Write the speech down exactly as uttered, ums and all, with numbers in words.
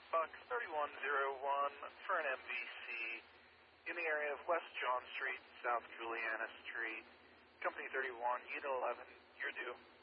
Box thirty-one oh one for an M V C in the area of West John Street, South Juliana Street. Company thirty-one, Unit eleven, you're due.